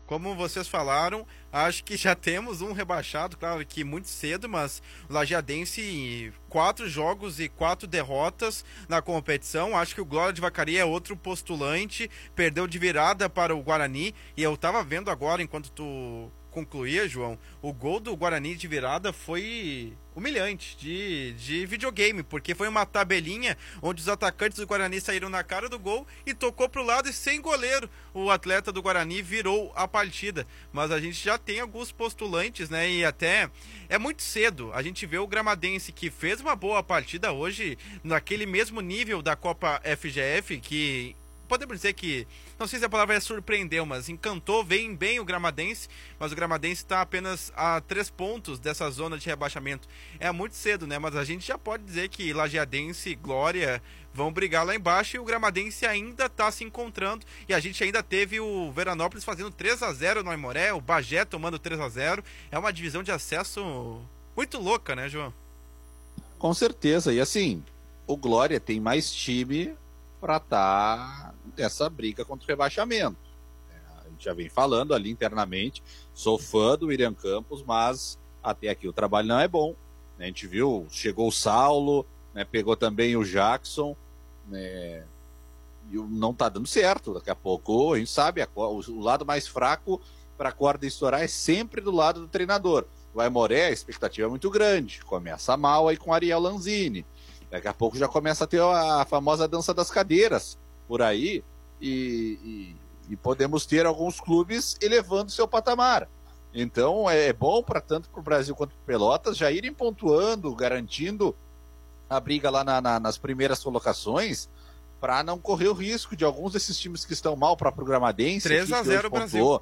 Como vocês falaram, acho que já temos um rebaixado, claro que muito cedo, mas o Lajeadense, 4 jogos e 4 derrotas na competição. Acho que o Glória de Vacaria é outro postulante, perdeu de virada para o Guarani, e eu tava vendo agora, enquanto tu concluía, João, o gol do Guarani de virada foi humilhante de videogame, porque foi uma tabelinha onde os atacantes do Guarani saíram na cara do gol e tocou pro lado e sem goleiro o atleta do Guarani virou a partida. Mas a gente já tem alguns postulantes, né, e até é muito cedo a gente vê o Gramadense, que fez uma boa partida hoje naquele mesmo nível da Copa FGF, que podemos dizer que, não sei se a palavra é surpreendeu, mas encantou, vem bem o Gramadense, mas o Gramadense está apenas a 3 pontos dessa zona de rebaixamento. É muito cedo, né? Mas a gente já pode dizer que Lajeadense e Glória vão brigar lá embaixo, e o Gramadense ainda está se encontrando, e a gente ainda teve o Veranópolis fazendo 3-0 no Aimoré, o Bagé tomando 3-0. É uma divisão de acesso muito louca, né, João? Com certeza, e assim, o Glória tem mais time para estar nessa briga contra o rebaixamento. A gente já vem falando ali internamente, sou fã do William Campos, mas até aqui o trabalho não é bom. A gente viu, chegou o Saulo, né, pegou também o Jackson, né, e não tá dando certo. Daqui a pouco, a gente sabe, o lado mais fraco para a corda estourar é sempre do lado do treinador. O Aimoré, a expectativa é muito grande, começa mal aí com o Ariel Lanzini. Daqui a pouco já começa a ter a famosa dança das cadeiras por aí, e podemos ter alguns clubes elevando seu patamar. Então é bom para tanto para o Brasil quanto para Pelotas já irem pontuando, garantindo a briga lá nas primeiras colocações, para não correr o risco de alguns desses times que estão mal, para o Gramadense. 3-0 Brasil.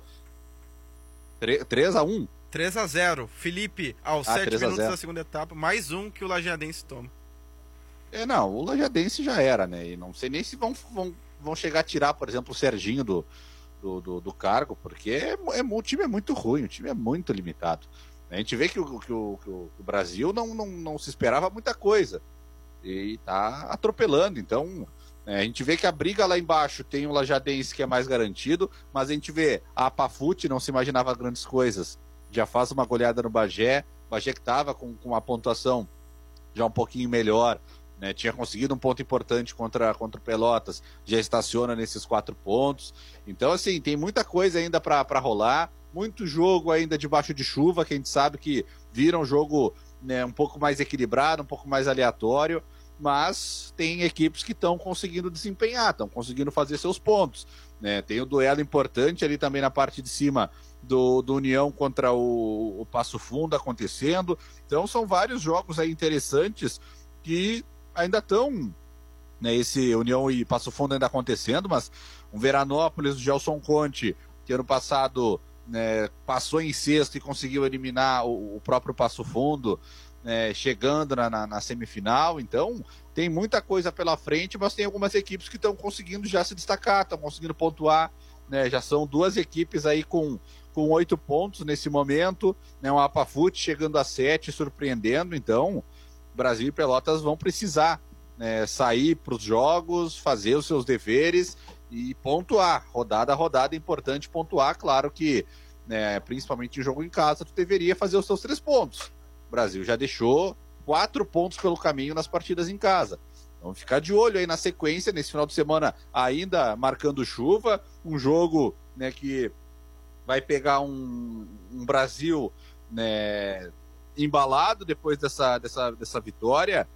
3-1. 3-0. Felipe, aos 7 minutos da segunda etapa, mais um que o Lajeadense toma. Não, o Lajeadense já era, né? E não sei nem se vão chegar a tirar, por exemplo, o Serginho do cargo, porque o time é muito ruim, o time é muito limitado. A gente vê que o Brasil não se esperava muita coisa e tá atropelando. Então, a gente vê que a briga lá embaixo tem o Lajeadense, que é mais garantido, mas a gente vê a Apafute, não se imaginava grandes coisas, já faz uma goleada no Bagé que estava com uma pontuação já um pouquinho melhor, né, tinha conseguido um ponto importante contra o Pelotas, já estaciona nesses 4 pontos. Então, assim, tem muita coisa ainda para rolar, muito jogo ainda debaixo de chuva, que a gente sabe que vira um jogo, né, um pouco mais equilibrado, um pouco mais aleatório, mas tem equipes que estão conseguindo desempenhar, estão conseguindo fazer seus pontos, né? Tem o duelo importante ali também na parte de cima do União contra o Passo Fundo acontecendo. Então são vários jogos aí interessantes que ainda estão, né, esse União e Passo Fundo ainda acontecendo, mas um Veranópolis do Gelson Conte, que ano passado, né, passou em sexto e conseguiu eliminar o próprio Passo Fundo, né, chegando na semifinal. Então tem muita coisa pela frente, mas tem algumas equipes que estão conseguindo já se destacar, estão conseguindo pontuar, né, já são 2 equipes aí com 8 pontos nesse momento, né, um Apafute chegando a 7, surpreendendo. Então Brasil e Pelotas vão precisar, né, sair para os jogos, fazer os seus deveres e pontuar, rodada a rodada. É importante pontuar, claro que, né, principalmente em jogo em casa, tu deveria fazer os seus 3 pontos. O Brasil já deixou 4 pontos pelo caminho nas partidas em casa. Vamos ficar de olho aí na sequência, nesse final de semana ainda marcando chuva, um jogo, né, que vai pegar um Brasil, né, embalado depois dessa vitória.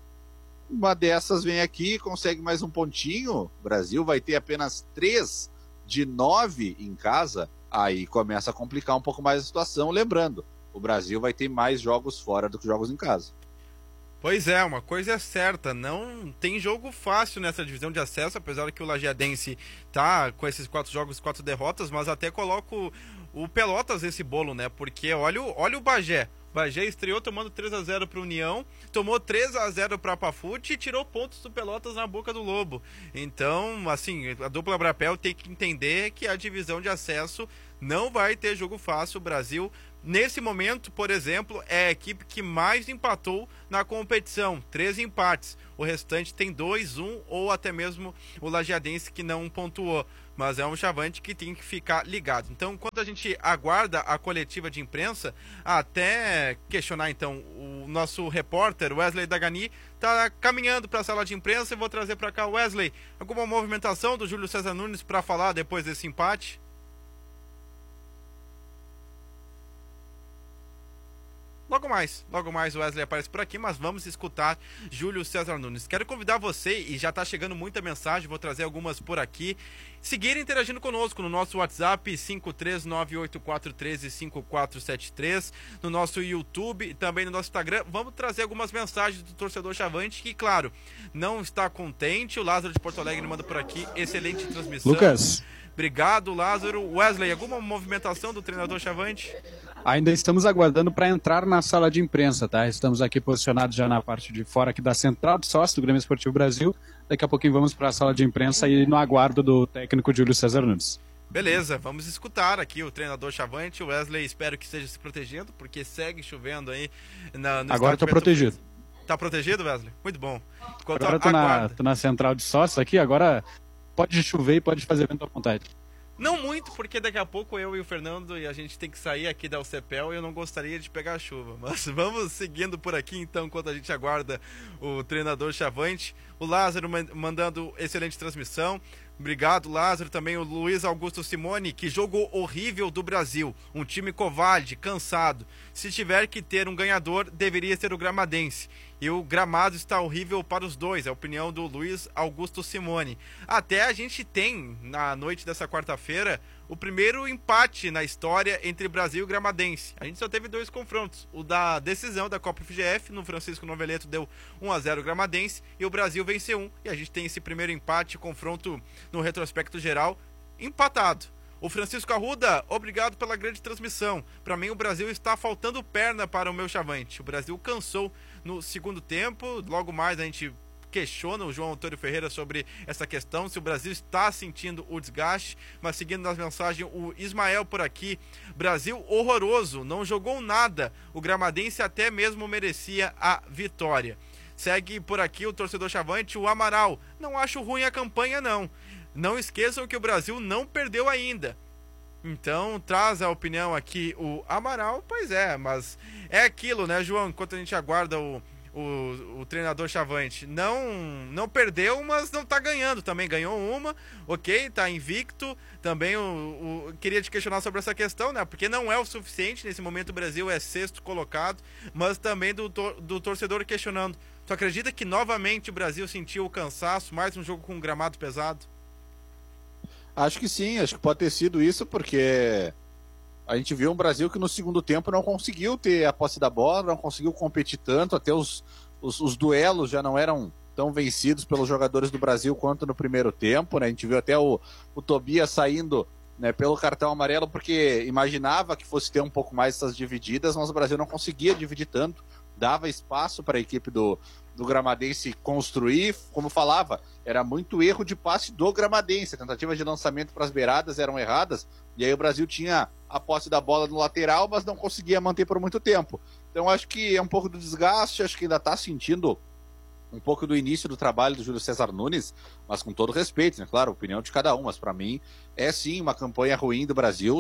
Uma dessas vem aqui, consegue mais um pontinho, o Brasil vai ter apenas 3 de 9 em casa, aí começa a complicar um pouco mais a situação. Lembrando, o Brasil vai ter mais jogos fora do que jogos em casa. Pois é, uma coisa é certa, não tem jogo fácil nessa divisão de acesso, apesar que o Lajeadense tá com esses 4 jogos, 4 derrotas, mas até coloco o Pelotas nesse bolo, né? Porque olha o Bagé. O Bagé estreou tomando 3-0 para o União, tomou 3-0 para a Apafute e tirou pontos do Pelotas na boca do Lobo. Então, assim, a dupla Brapel tem que entender que a divisão de acesso Não vai ter jogo fácil. O Brasil, nesse momento, por exemplo, é a equipe que mais empatou na competição, 13 empates. O restante tem 2, 1 ou até mesmo o Lajeadense que não pontuou. Mas é um Chavante que tem que ficar ligado. Então, enquanto a gente aguarda a coletiva de imprensa, até questionar então o nosso repórter Wesley Dagani está caminhando para a sala de imprensa. Eu vou trazer para cá, Wesley, alguma movimentação do Júlio César Nunes para falar depois desse empate? Logo mais o Wesley aparece por aqui, mas vamos escutar Júlio César Nunes. Quero convidar você, e já está chegando muita mensagem, vou trazer algumas por aqui, seguir interagindo conosco no nosso WhatsApp 53984135473, no nosso YouTube e também no nosso Instagram. Vamos trazer algumas mensagens do torcedor Chavante que, claro, não está contente. O Lázaro de Porto Alegre manda por aqui, excelente transmissão. Lucas. Obrigado, Lázaro. Wesley, alguma movimentação do treinador Chavante? Ainda estamos aguardando para entrar na sala de imprensa, tá? Estamos aqui posicionados já na parte de fora aqui da central de sócio do Grêmio Esportivo Brasil. Daqui a pouquinho vamos para a sala de imprensa e no aguardo do técnico Júlio César Nunes. Beleza, vamos escutar aqui o treinador Chavante. O Wesley, espero que esteja se protegendo, porque segue chovendo aí no Agora estou protegido. Tá protegido, Wesley? Muito bom. Enquanto agora tô na central de sócios aqui, agora pode chover e pode fazer vento à vontade. Não muito, porque daqui a pouco eu e o Fernando e a gente tem que sair aqui da UCPEL e eu não gostaria de pegar a chuva. Mas vamos seguindo por aqui então, enquanto a gente aguarda o treinador Chavante. O Lázaro mandando excelente transmissão. Obrigado, Lázaro. Também o Luiz Augusto Simone, que jogo horrível do Brasil. Um time covarde, cansado. Se tiver que ter um ganhador, deveria ser o Gramadense. E o gramado está horrível para os dois, é a opinião do Luiz Augusto Simone. Até a gente tem, na noite dessa quarta-feira, o primeiro empate na história entre Brasil e Gramadense. A gente só teve 2 confrontos. O da decisão da Copa FGF, no Francisco Noveleto deu 1-0 Gramadense, e o Brasil venceu 1. E a gente tem esse primeiro empate, confronto no retrospecto geral, empatado. O Francisco Arruda, obrigado pela grande transmissão. Para mim, o Brasil está faltando perna para o meu Chavante. O Brasil cansou no segundo tempo. Logo mais a gente questiona o João Antônio Ferreira sobre essa questão, se o Brasil está sentindo o desgaste. Mas seguindo nas mensagens, o Ismael por aqui. Brasil horroroso, não jogou nada. O Gramadense até mesmo merecia a vitória. Segue por aqui o torcedor Chavante, o Amaral. Não acho ruim a campanha, não. Não esqueçam que o Brasil não perdeu ainda. Então, traz a opinião aqui o Amaral. Pois é, mas é aquilo, né, João? Enquanto a gente aguarda o treinador Chavante. Não perdeu, mas não tá ganhando. Também ganhou uma, ok, tá invicto. Também queria te questionar sobre essa questão, né? Porque não é o suficiente. Nesse momento o Brasil é 6º colocado, mas também do torcedor questionando. Tu acredita que novamente o Brasil sentiu o cansaço? Mais um jogo com um gramado pesado? Acho que sim, acho que pode ter sido isso, porque a gente viu um Brasil que no segundo tempo não conseguiu ter a posse da bola, não conseguiu competir tanto, até os duelos já não eram tão vencidos pelos jogadores do Brasil quanto no primeiro tempo, né? A gente viu até o Tobias saindo, né, pelo cartão amarelo, porque imaginava que fosse ter um pouco mais essas divididas, mas o Brasil não conseguia dividir tanto, dava espaço para a equipe do Gramadense construir, como falava, era muito erro de passe do Gramadense, a tentativa de lançamento para as beiradas eram erradas, e aí o Brasil tinha a posse da bola no lateral, mas não conseguia manter por muito tempo. Então acho que é um pouco do desgaste, acho que ainda está sentindo um pouco do início do trabalho do Júlio César Nunes, mas com todo respeito, né? Claro, a opinião de cada um, mas para mim é sim uma campanha ruim do Brasil,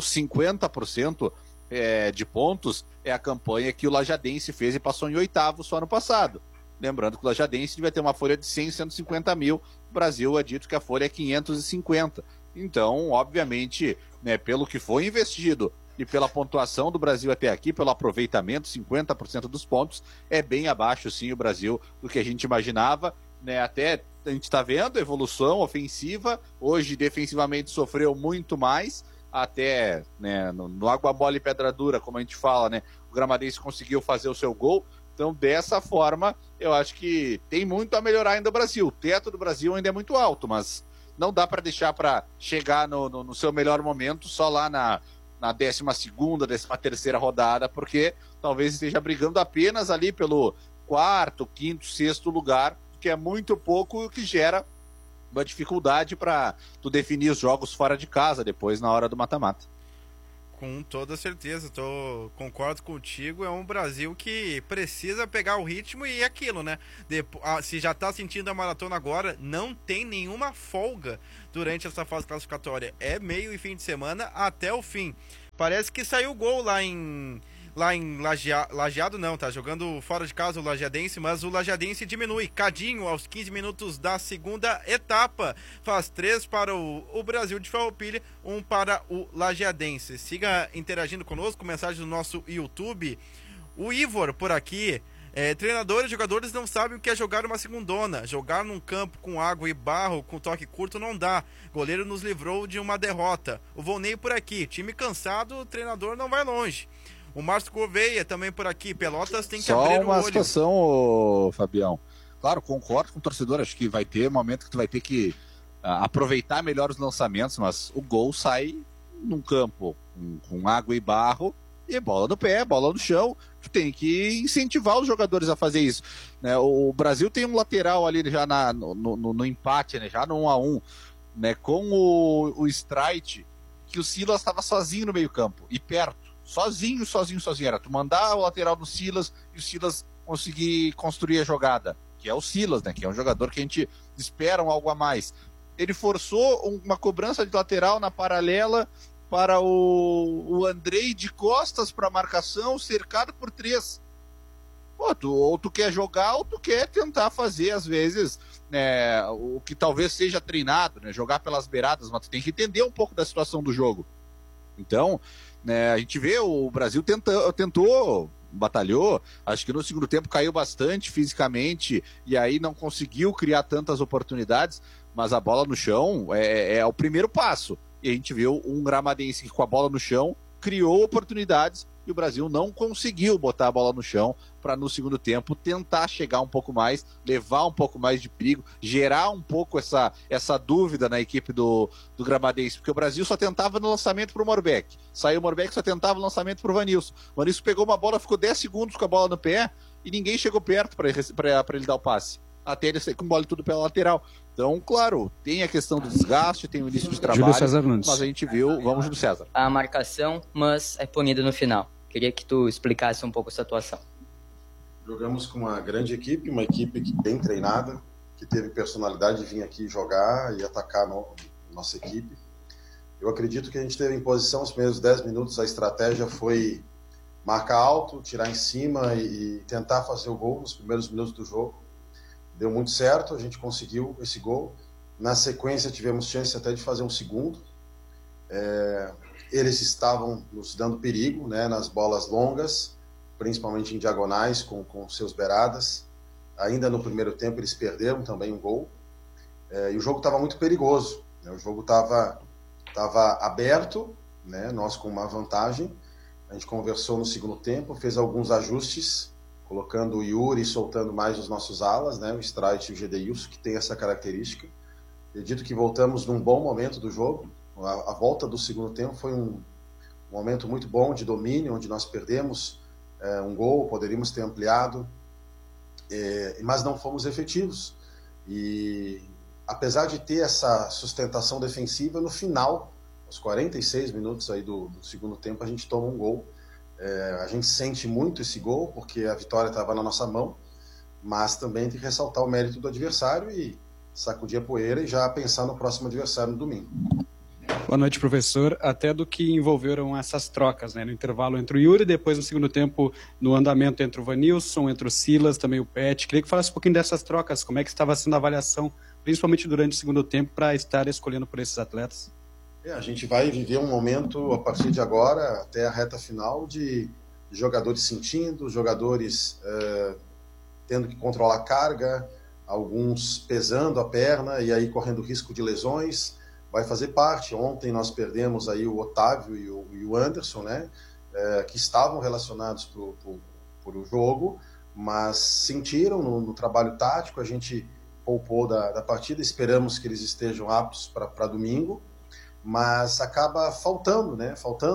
50% de pontos é a campanha que o Lajadense fez e passou em 8º só no passado. Lembrando que o Lajadense devia ter uma folha de 100, 150 mil, o Brasil é dito que a folha é 550. Então, obviamente, né, pelo que foi investido e pela pontuação do Brasil até aqui, pelo aproveitamento, 50% dos pontos, é bem abaixo, sim, o Brasil do que a gente imaginava, né? Até a gente está vendo evolução ofensiva, hoje defensivamente sofreu muito mais, até, né, no água mole e pedra dura, como a gente fala, né, o Gramadense conseguiu fazer o seu gol. Então, dessa forma, eu acho que tem muito a melhorar ainda o Brasil. O teto do Brasil ainda é muito alto, mas não dá para deixar para chegar no seu melhor momento só lá na 12ª, 13ª rodada, porque talvez esteja brigando apenas ali pelo 4º, 5º, 6º lugar, que é muito pouco, o que gera uma dificuldade para tu definir os jogos fora de casa depois na hora do mata-mata. Com toda certeza, concordo contigo. É um Brasil que precisa pegar o ritmo e aquilo, né? Se já tá sentindo a maratona agora, não tem nenhuma folga durante essa fase classificatória. É meio e fim de semana até o fim. Parece que saiu gol lá em Lajeado não, tá jogando fora de casa o Lajeadense, mas o Lajeadense diminui. Cadinho, aos 15 minutos da segunda etapa, faz 3 para o Brasil de Farroupilha, 1 para o Lajeadense. Siga interagindo conosco, mensagem do nosso YouTube. O Ivor por aqui. Treinadores e jogadores não sabem o que é jogar uma segundona. Jogar num campo com água e barro, com toque curto, não dá. Goleiro nos livrou de uma derrota. O Volney por aqui. Time cansado, o treinador não vai longe. O Márcio Gouveia também por aqui. Pelotas tem que abrir o olho. Só uma situação, Fabião. Claro, concordo com o torcedor. Acho que vai ter um momento que tu vai ter que aproveitar melhor os lançamentos, mas o gol sai num campo com água e barro e bola no pé, bola no chão. Tu tem que incentivar os jogadores a fazer isso, né? O Brasil tem um lateral ali já no empate, né? Já no 1-1, né? Com o Streit, que o Silas estava sozinho no meio campo e perto. Sozinho. Era tu mandar o lateral do Silas e o Silas conseguir construir a jogada, que é o Silas, né? Que é um jogador que a gente espera algo a mais. Ele forçou uma cobrança de lateral na paralela para o Andrei de costas para a marcação, cercado por 3. Pô, ou tu quer jogar ou tu quer tentar fazer, às vezes, né, o que talvez seja treinado, né? Jogar pelas beiradas, mas tu tem que entender um pouco da situação do jogo. Então, né, a gente vê o Brasil tentou, batalhou, acho que no segundo tempo caiu bastante fisicamente e aí não conseguiu criar tantas oportunidades, mas a bola no chão é o primeiro passo. E a gente viu um gramadense que com a bola no chão criou oportunidades e o Brasil não conseguiu botar a bola no chão para no segundo tempo tentar chegar um pouco mais, levar um pouco mais de perigo, gerar um pouco essa dúvida na equipe do gramadense, porque o Brasil só tentava no lançamento para o Morbeck, saiu o Morbeck, só tentava o lançamento para o Vanilson. O Vanilson pegou uma bola, ficou 10 segundos com a bola no pé e ninguém chegou perto para ele dar o passe, até ele sair com bola e tudo pela lateral. Então, claro, tem a questão do desgaste, tem o início de trabalho, mas a gente viu, vamos Júlio César. A marcação, mas é punida no final. Queria que tu explicasse um pouco essa atuação. Jogamos com uma grande equipe, uma equipe bem treinada, que teve personalidade de vir aqui jogar e atacar nossa equipe. Eu acredito que a gente teve em posição os primeiros 10 minutos, a estratégia foi marcar alto, tirar em cima e tentar fazer o gol nos primeiros minutos do jogo. Deu muito certo, a gente conseguiu esse gol. Na sequência tivemos chance até de fazer um segundo. Eles estavam nos dando perigo, né, nas bolas longas, principalmente em diagonais com seus beiradas. Ainda no primeiro tempo eles perderam também um gol. E o jogo estava muito perigoso, né? O jogo estava aberto, né, nós com uma vantagem. A gente conversou no segundo tempo, fez alguns ajustes, colocando o Yuri e soltando mais os nossos alas, né, o Streit e o Gedeilson, que tem essa característica. Acredito que voltamos num bom momento do jogo. A volta do segundo tempo foi um momento muito bom de domínio, onde nós perdemos um gol, poderíamos ter ampliado, mas não fomos efetivos. E apesar de ter essa sustentação defensiva, no final, aos 46 minutos aí do segundo tempo, a gente toma um gol. A gente sente muito esse gol, porque a vitória estava na nossa mão, mas também tem que ressaltar o mérito do adversário e sacudir a poeira e já pensar no próximo adversário no domingo. Boa noite, professor. Até do que envolveram essas trocas, né? No intervalo entre o Yuri, depois no segundo tempo, no andamento entre o Vanilson, entre o Silas, também o Pet. Queria que falasse um pouquinho dessas trocas, como é que estava sendo a avaliação, principalmente durante o segundo tempo, para estar escolhendo por esses atletas. A gente vai viver um momento, a partir de agora, até a reta final, de jogadores sentindo, jogadores tendo que controlar a carga, alguns pesando a perna e aí correndo risco de lesões. Vai fazer parte. Ontem nós perdemos aí o Otávio e o Anderson, né, que estavam relacionados por o jogo, mas sentiram no trabalho tático. A gente poupou da partida, esperamos que eles estejam aptos para domingo, mas acaba faltando, né?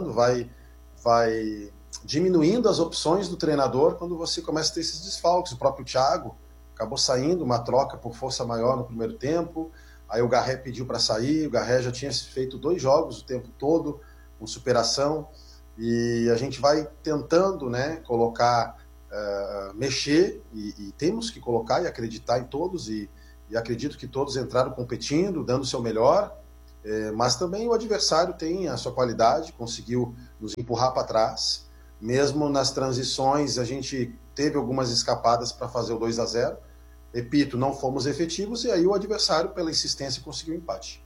Vai diminuindo as opções do treinador quando você começa a ter esses desfalques. O próprio Thiago acabou saindo, uma troca por força maior no primeiro tempo, aí o Garré pediu para sair, o Garré já tinha feito 2 jogos o tempo todo, com superação, e a gente vai tentando, né, colocar, mexer, e temos que colocar e acreditar em todos, e acredito que todos entraram competindo, dando o seu melhor, mas também o adversário tem a sua qualidade, conseguiu nos empurrar para trás, mesmo nas transições a gente teve algumas escapadas para fazer o 2-0, repito, não fomos efetivos, e aí o adversário, pela insistência, conseguiu o empate.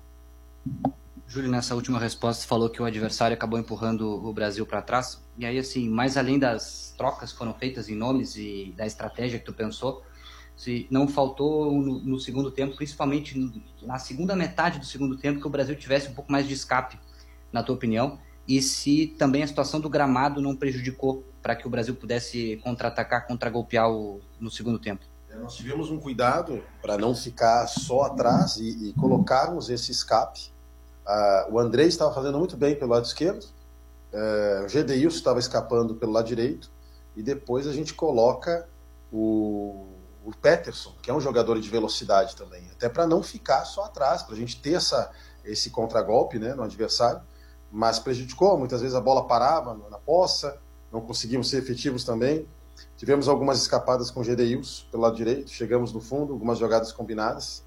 Júlio, nessa última resposta, você falou que o adversário acabou empurrando o Brasil para trás. E aí, assim, mais além das trocas que foram feitas em nomes e da estratégia que tu pensou, se não faltou no segundo tempo, principalmente na segunda metade do segundo tempo, que o Brasil tivesse um pouco mais de escape, na tua opinião? E se também a situação do gramado não prejudicou para que o Brasil pudesse contra-atacar, contra-golpear no segundo tempo? Nós tivemos um cuidado para não ficar só atrás e colocarmos esse escape. O Andrei estava fazendo muito bem pelo lado esquerdo, o Gedeilson estava escapando pelo lado direito, e depois a gente coloca o Peterson, que é um jogador de velocidade também, até para não ficar só atrás, para a gente ter esse contragolpe, né, no adversário, mas prejudicou, muitas vezes a bola parava na poça, não conseguimos ser efetivos também, tivemos algumas escapadas com o Gedeilson pelo lado direito, chegamos no fundo, algumas jogadas combinadas,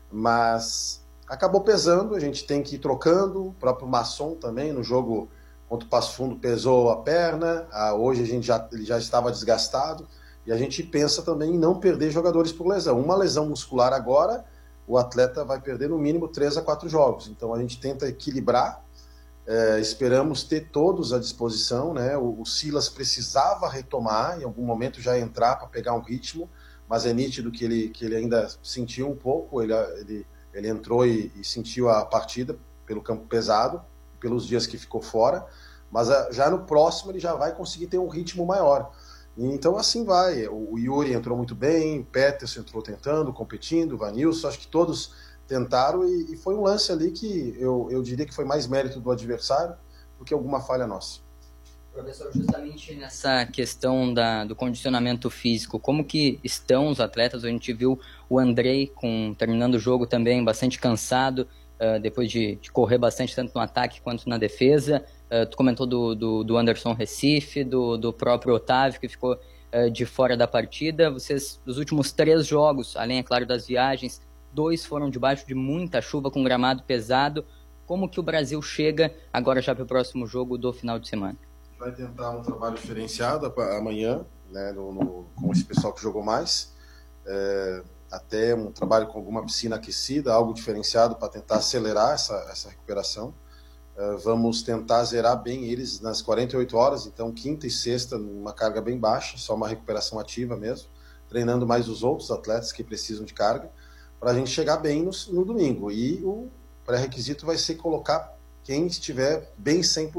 mas acabou pesando, a gente tem que ir trocando, o próprio Masson também, no jogo contra o Passo Fundo, pesou a perna, hoje ele já estava desgastado, e a gente pensa também em não perder jogadores por lesão. Uma lesão muscular agora, o atleta vai perder no mínimo 3 a 4 jogos, então a gente tenta equilibrar, esperamos ter todos à disposição, né? O Silas precisava retomar, em algum momento já entrar para pegar um ritmo, mas é nítido que ele ainda sentiu um pouco, ele entrou e sentiu a partida pelo campo pesado, pelos dias que ficou fora, mas já no próximo ele já vai conseguir ter um ritmo maior. Então assim vai, o Yuri entrou muito bem, o Peterson entrou tentando, competindo, o Vanilson, acho que todos tentaram, e foi um lance ali que eu diria que foi mais mérito do adversário do que alguma falha nossa. Professor, justamente nessa questão do condicionamento físico, como que estão os atletas? A gente viu o Andrei terminando o jogo também bastante cansado, depois de correr bastante tanto no ataque quanto na defesa. Tu comentou do Anderson Recife, do próprio Otávio, que ficou de fora da partida. Vocês, dos últimos 3 jogos, além, é claro, das viagens, 2 foram debaixo de muita chuva, com gramado pesado. Como que o Brasil chega agora já para o próximo jogo do final de semana? Vai tentar um trabalho diferenciado amanhã, né, com esse pessoal que jogou mais, até um trabalho com alguma piscina aquecida, algo diferenciado para tentar acelerar essa recuperação. Vamos tentar zerar bem eles nas 48 horas, então quinta e sexta numa carga bem baixa, só uma recuperação ativa mesmo, treinando mais os outros atletas que precisam de carga, para a gente chegar bem no domingo. E o pré-requisito vai ser colocar quem estiver bem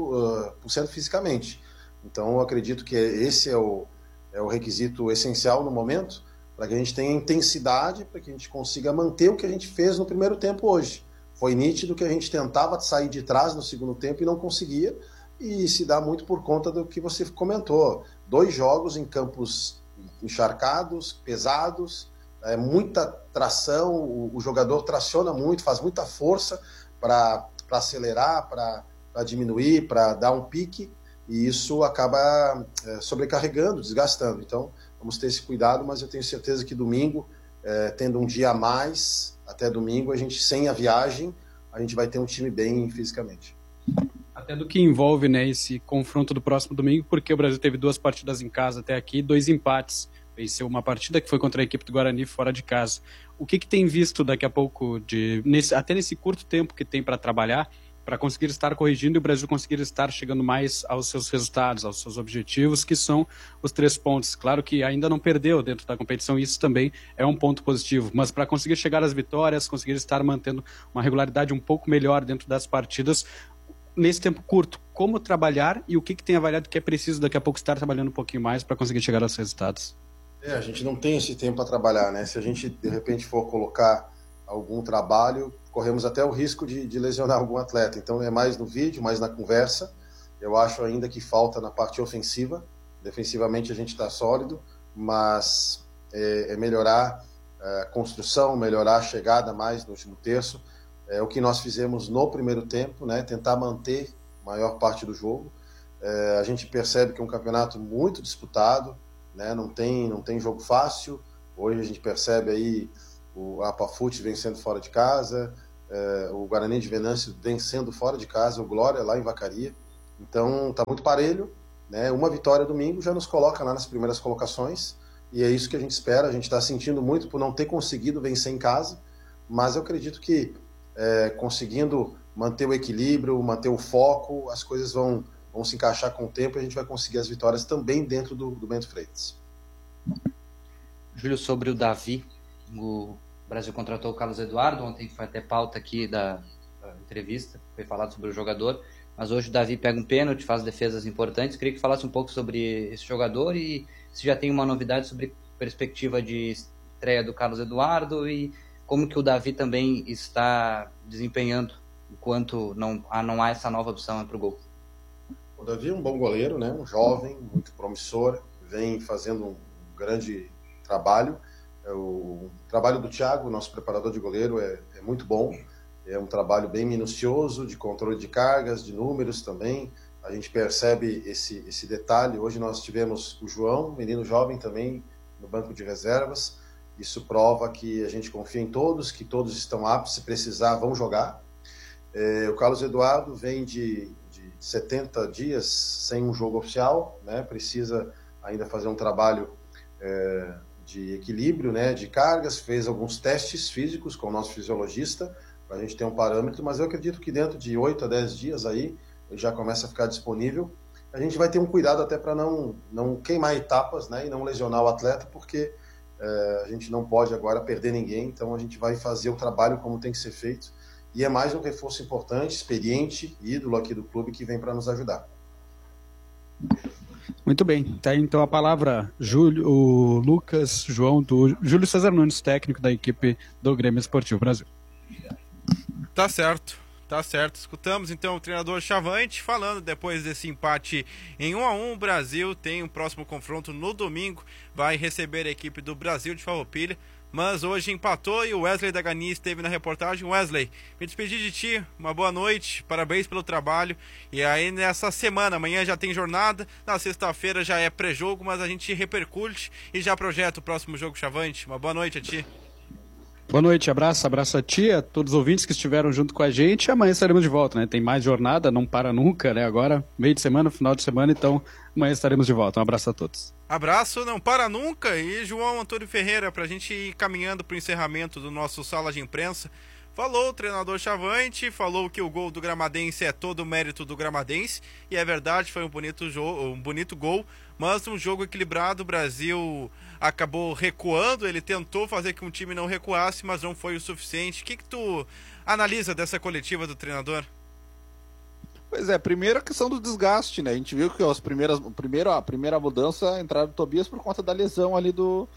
100% fisicamente. Então eu acredito que esse é o requisito essencial no momento, para que a gente tenha intensidade, para que a gente consiga manter o que a gente fez no primeiro tempo hoje. Foi nítido que a gente tentava sair de trás no segundo tempo e não conseguia, e se dá muito por conta do que você comentou. 2 jogos em campos encharcados, pesados, muita tração, o jogador traciona muito, faz muita força para acelerar, para diminuir, para dar um pique, e isso acaba sobrecarregando, desgastando. Então, vamos ter esse cuidado, mas eu tenho certeza que domingo, tendo um dia a mais, até domingo, a gente, sem a viagem, a gente vai ter um time bem fisicamente. Até do que envolve, né, esse confronto do próximo domingo, porque o Brasil teve 2 partidas em casa até aqui, 2 empates. Venceu uma partida que foi contra a equipe do Guarani fora de casa. O que tem visto daqui a pouco, até nesse curto tempo que tem para trabalhar, para conseguir estar corrigindo e o Brasil conseguir estar chegando mais aos seus resultados, aos seus objetivos, que são os 3 pontos. Claro que ainda não perdeu dentro da competição, isso também é um ponto positivo, mas para conseguir chegar às vitórias, conseguir estar mantendo uma regularidade um pouco melhor dentro das partidas, nesse tempo curto, como trabalhar e o que tem avaliado que é preciso daqui a pouco estar trabalhando um pouquinho mais para conseguir chegar aos resultados? A gente não tem esse tempo para trabalhar, né? Se a gente, de repente, for colocar algum trabalho, corremos até o risco de lesionar algum atleta. Então, é mais no vídeo, mais na conversa. Eu acho ainda que falta na parte ofensiva. Defensivamente, a gente está sólido, mas é melhorar a construção, melhorar a chegada mais no último terço. É o que nós fizemos no primeiro tempo, né? Tentar manter a maior parte do jogo. A gente percebe que é um campeonato muito disputado, né? Não tem jogo fácil. Hoje a gente percebe aí o Apafute vencendo fora de casa, o Guarani de Venâncio vencendo fora de casa, o Glória lá em Vacaria. Então tá muito parelho, né? Uma vitória domingo já nos coloca lá nas primeiras colocações, e é isso que a gente espera. A gente está sentindo muito por não ter conseguido vencer em casa, mas eu acredito que conseguindo manter o equilíbrio, manter o foco, as coisas vão se encaixar com o tempo e a gente vai conseguir as vitórias também dentro do Bento Freitas. Júlio, sobre o Davi, o Brasil contratou o Carlos Eduardo, ontem foi até pauta aqui da entrevista, foi falado sobre o jogador, mas hoje o Davi pega um pênalti, faz defesas importantes. Queria que falasse um pouco sobre esse jogador e se já tem uma novidade sobre perspectiva de estreia do Carlos Eduardo e como que o Davi também está desempenhando enquanto não há essa nova opção para o gol. O Davi é um bom goleiro, né? Um jovem, muito promissor, vem fazendo um grande trabalho. O trabalho do Thiago, nosso preparador de goleiro, é muito bom. É um trabalho bem minucioso, de controle de cargas, de números também. A gente percebe esse detalhe. Hoje nós tivemos o João, menino jovem também, no banco de reservas. Isso prova que a gente confia em todos, que todos estão aptos, se precisar, vão jogar. O Carlos Eduardo vem de 70 dias sem um jogo oficial, né? Precisa ainda fazer um trabalho de equilíbrio, né? De cargas, fez alguns testes físicos com o nosso fisiologista, para a gente ter um parâmetro, mas eu acredito que dentro de 8 a 10 dias aí, ele já começa a ficar disponível. A gente vai ter um cuidado até para não queimar etapas, né? E não lesionar o atleta, porque a gente não pode agora perder ninguém, então a gente vai fazer o trabalho como tem que ser feito. E é mais um reforço importante, experiente, ídolo aqui do clube que vem para nos ajudar. Muito bem, tá aí então a palavra o Lucas João, do Júlio César Nunes, técnico da equipe do Grêmio Esportivo Brasil. Tá certo. Escutamos então o treinador Chavante falando depois desse empate em 1-1. O Brasil tem um próximo confronto no domingo, vai receber a equipe do Brasil de Farroupilha, mas hoje empatou e o Wesley da Gani esteve na reportagem. Wesley, me despedi de ti, uma boa noite, parabéns pelo trabalho. E aí nessa semana, amanhã já tem jornada, na sexta-feira já é pré-jogo, mas a gente repercute e já projeta o próximo jogo, Chavante. Uma boa noite a ti. Boa noite, abraço a ti, a todos os ouvintes que estiveram junto com a gente. Amanhã estaremos de volta, né? Tem mais jornada, não para nunca, né? Agora, meio de semana, final de semana, então amanhã estaremos de volta. Um abraço a todos. Abraço, não para nunca. E João Antônio Ferreira, pra gente ir caminhando pro encerramento do nosso Sala de Imprensa. Falou o treinador Chavante, falou que o gol do Gramadense é todo o mérito do Gramadense, e é verdade, foi um bonito gol, mas um jogo equilibrado. O Brasil acabou recuando, ele tentou fazer que um time não recuasse, mas não foi o suficiente. O que tu analisa dessa coletiva do treinador? Pois é, primeiro a questão do desgaste, né? A gente viu que a primeira mudança entraram do Tobias por conta da lesão ali do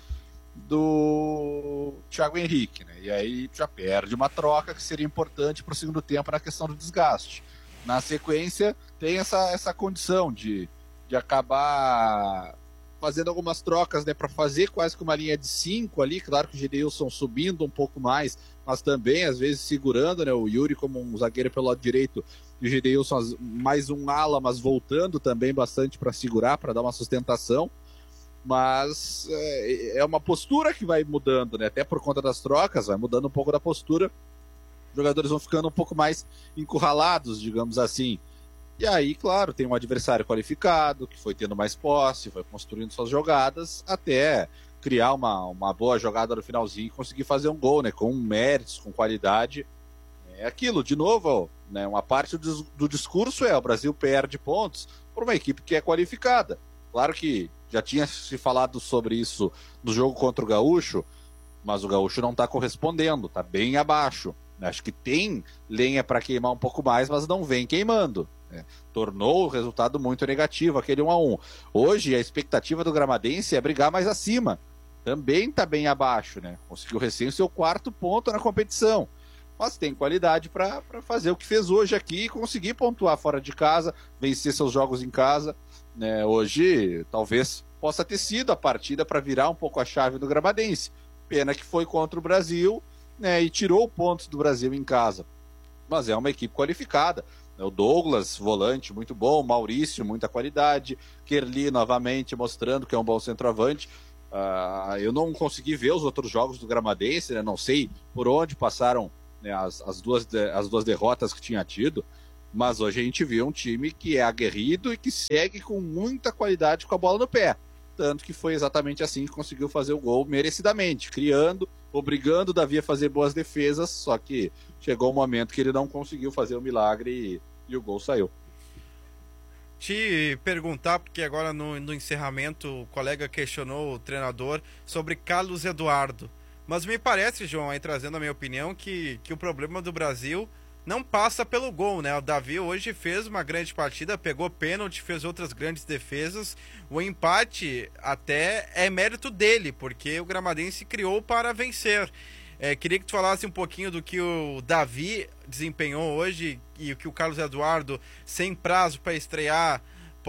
Thiago Henrique, né? E aí já perde uma troca que seria importante para o segundo tempo na questão do desgaste. Na sequência, tem essa condição de acabar fazendo algumas trocas, né, para fazer quase que uma linha de 5 ali. Claro que o Gedeilson subindo um pouco mais, mas também às vezes segurando, né, o Yuri como um zagueiro pelo lado direito e o Gedeilson mais um ala, mas voltando também bastante para segurar, para dar uma sustentação. Mas é uma postura que vai mudando, né? Até por conta das trocas, vai mudando um pouco da postura. Os jogadores vão ficando um pouco mais encurralados, digamos assim. E aí, claro, tem um adversário qualificado, que foi tendo mais posse, foi construindo suas jogadas, até criar uma boa jogada no finalzinho e conseguir fazer um gol, né? Com méritos, com qualidade. É aquilo, de novo, né? Uma parte do discurso o Brasil perde pontos por uma equipe que é qualificada. Claro que já tinha se falado sobre isso no jogo contra o Gaúcho, mas o Gaúcho não está correspondendo, está bem abaixo. Acho que tem lenha para queimar um pouco mais, mas não vem queimando. Tornou o resultado muito negativo, aquele 1-1. Hoje a expectativa do Gramadense é brigar mais acima. Também está bem abaixo, né? Conseguiu recém o seu 4º ponto na competição. Mas tem qualidade para fazer o que fez hoje aqui e conseguir pontuar fora de casa, vencer seus jogos em casa. Né? Hoje talvez possa ter sido a partida para virar um pouco a chave do Gramadense. Pena que foi contra o Brasil, né, e tirou pontos do Brasil em casa. Mas é uma equipe qualificada. O Douglas, volante, muito bom. Maurício, muita qualidade. Kerli, novamente, mostrando que é um bom centroavante. Eu não consegui ver os outros jogos do Gramadense, né? Não sei por onde passaram, né, as duas derrotas que tinha tido. Mas hoje a gente viu um time que é aguerrido e que segue com muita qualidade com a bola no pé. Tanto que foi exatamente assim que conseguiu fazer o gol merecidamente, criando, obrigando o Davi a fazer boas defesas, só que chegou um momento que ele não conseguiu fazer o milagre e o gol saiu. Te perguntar, porque agora no encerramento o colega questionou o treinador sobre Carlos Eduardo. Mas me parece, João, aí trazendo a minha opinião, que o problema do Brasil não passa pelo gol, né? O Davi hoje fez uma grande partida, pegou pênalti, fez outras grandes defesas. O empate até é mérito dele, porque o Gramadense criou para vencer. Queria que tu falasse um pouquinho do que o Davi desempenhou hoje e o que o Carlos Eduardo, sem prazo para estrear,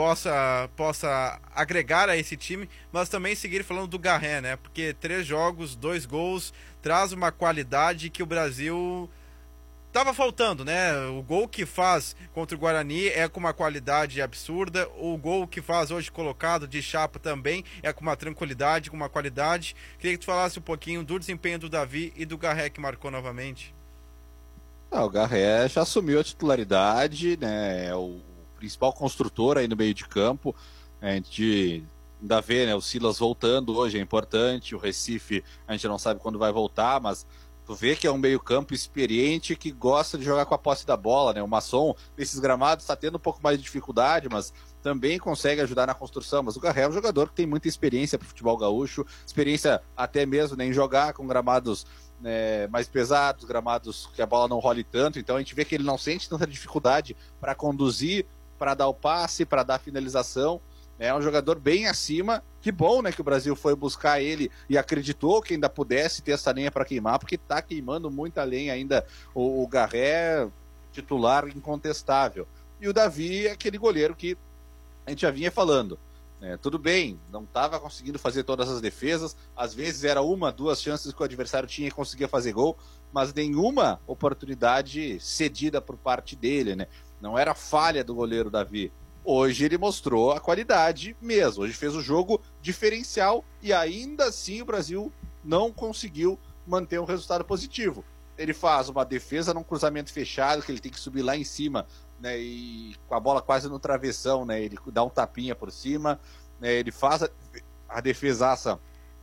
possa agregar a esse time, mas também seguir falando do Garré, né? Porque 3 jogos, 2 gols, traz uma qualidade que o Brasil tava faltando, né? O gol que faz contra o Guarani é com uma qualidade absurda. O gol que faz hoje colocado de chapa também é com uma tranquilidade, com uma qualidade. Queria que tu falasse um pouquinho do desempenho do Davi e do Garré, que marcou novamente. O Garré já assumiu a titularidade, né? É o principal construtor aí no meio de campo. A gente ainda vê, né, o Silas voltando hoje, é importante. O Recife a gente não sabe quando vai voltar, mas tu vê que é um meio-campo experiente que gosta de jogar com a posse da bola, né? O Masson, nesses gramados, está tendo um pouco mais de dificuldade, mas também consegue ajudar na construção. Mas o Garré é um jogador que tem muita experiência para o futebol gaúcho, experiência até mesmo, né, em jogar com gramados, né, mais pesados, gramados que a bola não role tanto. Então a gente vê que ele não sente tanta dificuldade para conduzir, para dar o passe, para dar a finalização. É um jogador bem acima. Que bom, né, que o Brasil foi buscar ele e acreditou que ainda pudesse ter essa lenha para queimar, porque tá queimando muita lenha ainda o Garré, titular incontestável. E o Davi é aquele goleiro que a gente já vinha falando. Tudo bem, não estava conseguindo fazer todas as defesas, às vezes era 1, 2 chances que o adversário tinha e conseguia fazer gol, mas nenhuma oportunidade cedida por parte dele, né? Não era falha do goleiro Davi. Hoje ele mostrou a qualidade mesmo. Hoje fez o jogo diferencial e ainda assim o Brasil não conseguiu manter um resultado positivo. Ele faz uma defesa num cruzamento fechado, que ele tem que subir lá em cima, né, e com a bola quase no travessão, né, ele dá um tapinha por cima, né, ele faz a defesaça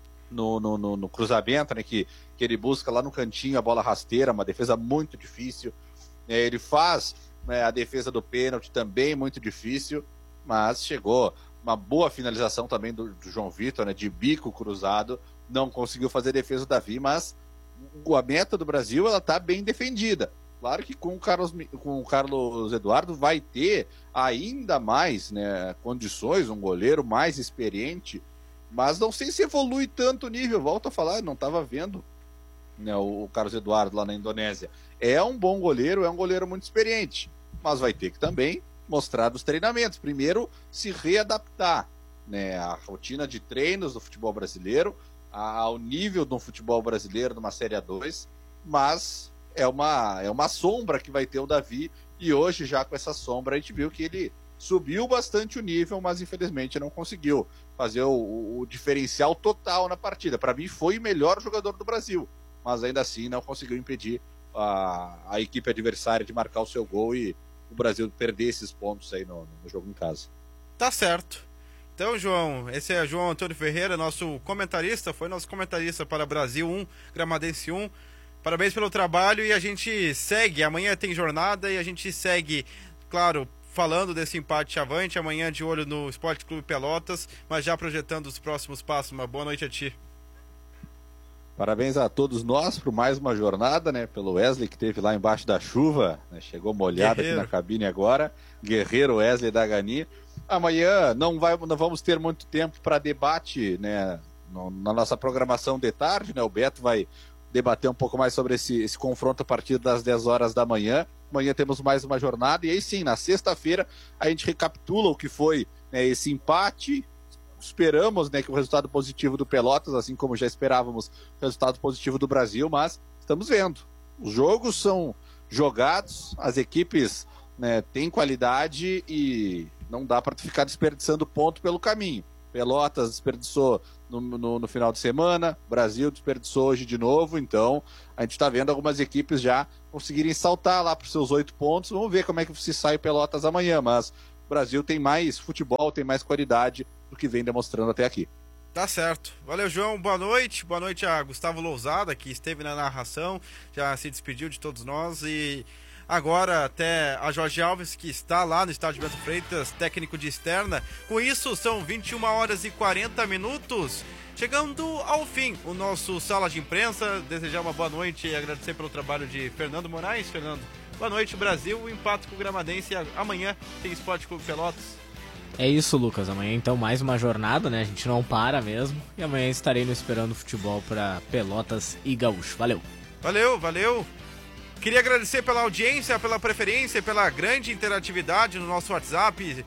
no cruzamento, né, que ele busca lá no cantinho a bola rasteira, uma defesa muito difícil. Ele faz a defesa do pênalti também muito difícil, mas chegou uma boa finalização também do João Vitor, né, de bico cruzado, não conseguiu fazer defesa do Davi, mas a meta do Brasil ela está bem defendida. Claro que com o Carlos Eduardo vai ter ainda mais, né, condições, um goleiro mais experiente, mas não sei se evolui tanto o nível. Volto a falar, não estava vendo, né, o Carlos Eduardo lá na Indonésia. É um bom goleiro, é um goleiro muito experiente, mas vai ter que também mostrar nos treinamentos. Primeiro, se readaptar, né, à rotina de treinos do futebol brasileiro, ao nível do futebol brasileiro numa Série A2, mas é uma sombra que vai ter o Davi, e hoje já com essa sombra a gente viu que ele subiu bastante o nível, mas infelizmente não conseguiu fazer o diferencial total na partida. Para mim foi o melhor jogador do Brasil, mas ainda assim não conseguiu impedir a equipe adversária de marcar o seu gol e o Brasil perder esses pontos aí no jogo em casa. Tá certo. Então, João, esse é João Antônio Ferreira, nosso comentarista, foi nosso comentarista para Brasil 1, Gramadense 1. Parabéns pelo trabalho e a gente segue. Amanhã tem jornada e a gente segue, claro, falando desse empate avante. Amanhã de olho no Esporte Clube Pelotas, mas já projetando os próximos passos. Uma boa noite a ti. Parabéns a todos nós por mais uma jornada, né? Pelo Wesley que esteve lá embaixo da chuva, né? Chegou molhado aqui na cabine agora. Guerreiro Wesley da Gani. Amanhã não vamos ter muito tempo para debate, né? Na nossa programação de tarde, né? O Beto vai debater um pouco mais sobre esse confronto a partir das 10 horas da manhã. Amanhã temos mais uma jornada e aí sim, na sexta-feira a gente recapitula o que foi, né, esse empate. Esperamos, né, que o resultado positivo do Pelotas, assim como já esperávamos o resultado positivo do Brasil, mas estamos vendo. Os jogos são jogados, as equipes né, tem qualidade e não dá para ficar desperdiçando ponto pelo caminho. Pelotas desperdiçou no final de semana, Brasil desperdiçou hoje de novo, então a gente está vendo algumas equipes já conseguirem saltar lá para os seus 8 pontos. Vamos ver como é que se sai Pelotas amanhã, mas o Brasil tem mais futebol, tem mais qualidade do que vem demonstrando até aqui. Tá certo. Valeu, João. Boa noite. Boa noite a Gustavo Lousada, que esteve na narração, já se despediu de todos nós. E agora até a Jorge Alves, que está lá no estádio Bento Freitas, técnico de externa. Com isso, são 21 horas e 40 minutos. Chegando ao fim o nosso Sala de Imprensa. Desejar uma boa noite e agradecer pelo trabalho de Fernando Moraes. Fernando, boa noite, Brasil. O empate com o Gramadense. Amanhã tem Esporte Clube Pelotas. É isso, Lucas. Amanhã, então, mais uma jornada, né? A gente não para mesmo. E amanhã estarei no Esperando Futebol para Pelotas e Gaúcho. Valeu. Valeu. Queria agradecer pela audiência, pela preferência, pela grande interatividade no nosso WhatsApp,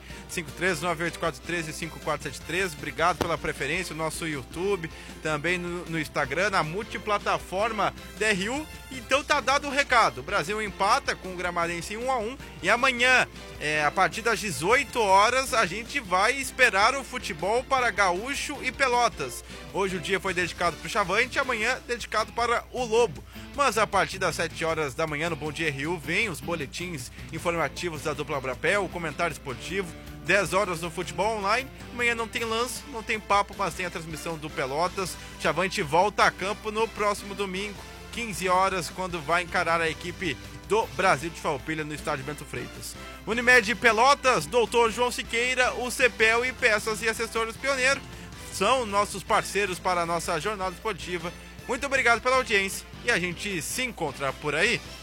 53984135473. Obrigado pela preferência, no nosso YouTube, também no Instagram, na multiplataforma DRU. Então tá dado o recado. O Brasil empata com o Gramadense em 1-1 e amanhã, a partir das 18 horas, a gente vai esperar o futebol para Gaúcho e Pelotas. Hoje o dia foi dedicado para o Chavante, amanhã dedicado para o Lobo. Mas a partir das 7 horas da manhã no Bom Dia RU vem os boletins informativos da dupla Brapel, o comentário esportivo, 10 horas no futebol online. Amanhã não tem lance, não tem papo, mas tem a transmissão do Pelotas. Chavante volta a campo no próximo domingo, 15 horas, quando vai encarar a equipe do Brasil de Farroupilha no estádio Bento Freitas. Unimed Pelotas, Dr. João Siqueira, o CEPEL e Peças e Acessórios Pioneiro são nossos parceiros para a nossa jornada esportiva. Muito obrigado pela audiência e a gente se encontra por aí.